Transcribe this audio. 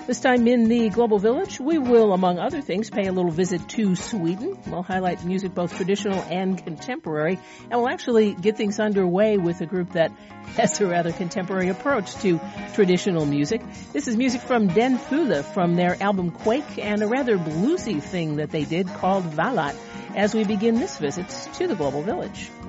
This time in the Global Village, we will, among other things, pay a little visit to Sweden. We'll highlight music both traditional and contemporary, and we'll actually get things underway with a group that has a rather contemporary approach to traditional music. This is music from Den Thule from their album Quake, and a rather bluesy thing that they did called Valat, as we begin this visit to the Global Village.